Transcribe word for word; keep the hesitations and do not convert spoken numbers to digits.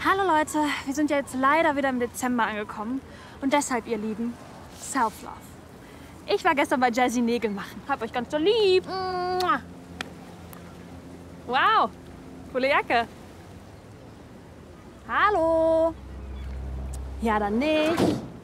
Hallo Leute, wir sind ja jetzt leider wieder im Dezember angekommen. Und deshalb, ihr Lieben, Self-Love. Ich war gestern bei Jazzy Nägel machen. Hab euch ganz so lieb. Wow, coole Jacke. Hallo. Ja, dann nicht.